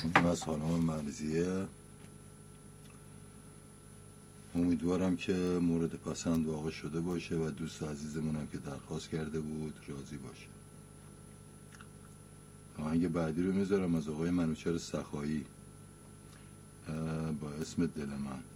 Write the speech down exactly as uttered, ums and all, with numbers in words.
این از خانم مرزیه. امیدوارم که مورد پسند واقع شده باشه و دوست عزیزمونم که درخواست کرده بود راضی باشه. آهنگ بعدی رو میذارم از آقای منوچهر سخایی با اسم دل من.